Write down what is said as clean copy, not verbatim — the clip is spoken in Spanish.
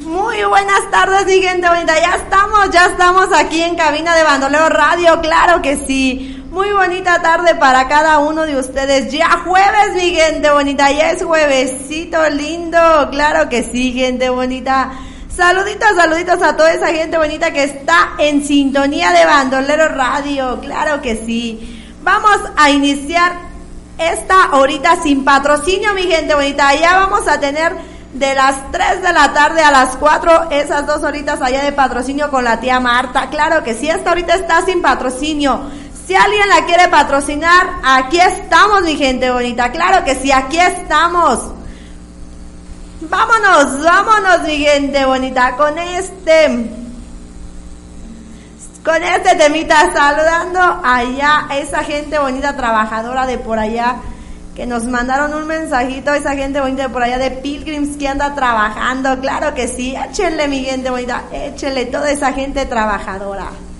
Muy buenas tardes, mi gente bonita. Ya estamos aquí en Cabina de Bandolero Radio, claro que sí. Muy bonita tarde para cada uno de ustedes. Ya jueves, mi gente bonita, ya es juevesito lindo, claro que sí, gente bonita. Saluditos a toda esa gente bonita que está en sintonía de Bandolero Radio, claro que sí. Vamos a iniciar esta horita sin patrocinio, mi gente bonita. Ya vamos a tener de las 3 de la tarde a las 4, esas 2 horitas allá de patrocinio con la tía Marta. Claro que sí, esta ahorita está sin patrocinio. Si alguien la quiere patrocinar, aquí estamos, mi gente bonita. Claro que sí, aquí estamos. Vámonos, mi gente bonita, con este temita, saludando allá a esa gente bonita trabajadora de por allá, que nos mandaron un mensajito, esa gente bonita de por allá de Pilgrims que anda trabajando, claro que sí, échenle, mi gente bonita, échenle toda esa gente trabajadora.